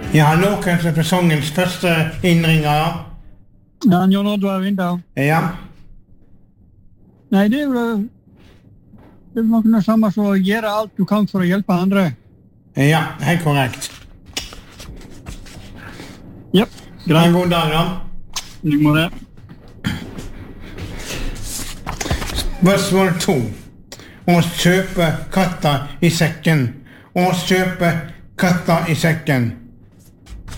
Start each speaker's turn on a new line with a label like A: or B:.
A: Ja, noen som sesongens første innringer.
B: Ja, Jon Oddvar Vinter.
A: Ja.
B: Nei, det er jo noe samme som å gjøre alt du kan for å hjelpe andre.
A: Ja, helt korrekt.
B: Ja, greit.
A: En god dag, da.
B: Ni må det.
A: Spørsmål 2. Å kjøpe katta i sekken. Å kjøpe katta i sekken.